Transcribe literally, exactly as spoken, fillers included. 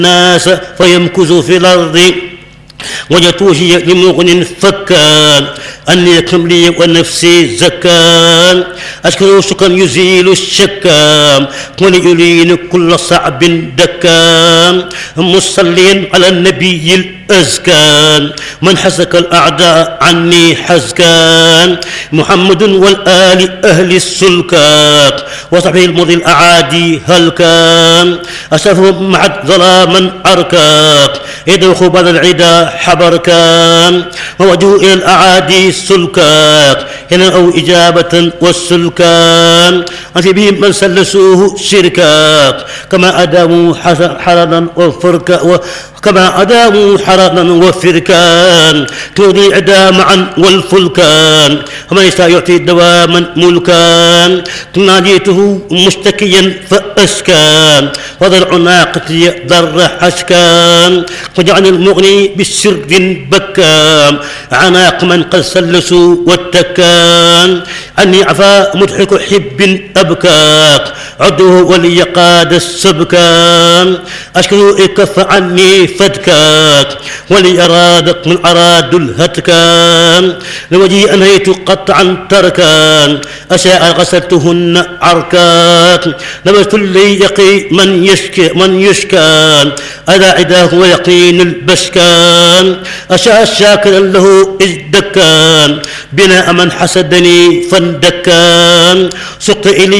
الناس فيمكث في الأرض وجدت وجهي لمغن فكان أني كملي ونفسي زكان أشكر شكرا يزيل الشكام وليلين كل صعب دكان مصليا على النبي الأزكان من حزك الأعداء عني حزكان محمد والآل أهل السلكات وصحبه المضي الأعادي هل كان أسرهم معد ظلاما أركاك يدوخ بعد العدا حبر كان ووجهوا إلى الأعادي سلكاك هنا أو إجابة والسلكان أتي بهم من سلسوه شركاك كما أداموا حرنا وفركا كما أداموا حرنا وفركان تودي عدا معا والفلكان كما يشاء يعطي دواما ملكان ناديته مشتكيا فأسكان وضرع ناقتي ضر حشكان وجعل المغني بالسرد بكام عناق من قد سلسوا واتكان عني عفا مضحك حب أبكاك عدوه ولي قاد السبكان أشكر إكف عني فدكاك ولي أرادك من أراد الهتكان لوجهي أنهيت قطعا تركان أشاء غسلتهن عركاك لبست لي يقي من يشكي من يشكان أذا عداه ويقين البشكان أشاء شاكرا له إذ دكان بناء من حسدني فاندكان سقت إلي